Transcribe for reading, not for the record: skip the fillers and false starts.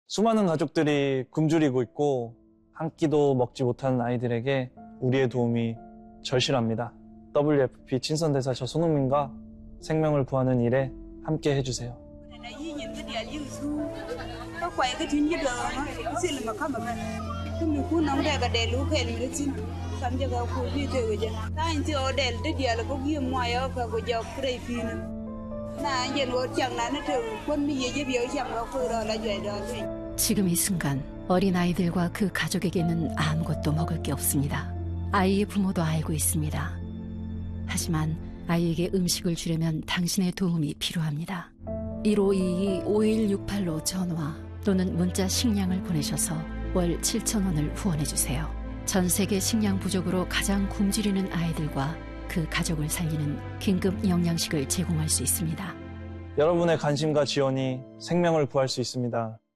수많은 가족들이 굶주리고 있고 한 끼도 먹지 못하는 아이들에게 우리의 도움이 절실합니다. WFP 친선대사 저 손흥민과 생명을 구하는 일에 함께 해주세요. 지금 이 순간 어린아이들과 그 가족에게는 아무것도 먹을 게 없습니다. 아이의 부모도 알고 있습니다. 하지만 아이에게 음식을 주려면 당신의 도움이 필요합니다. 1522-5168로 전화 또는 문자 식량을 보내셔서 월 7,000원을 후원해주세요. 전 세계 식량 부족으로 가장 굶주리는 아이들과 그 가족을 살리는 긴급 영양식을 제공할 수 있습니다. 여러분의 관심과 지원이 생명을 구할 수 있습니다.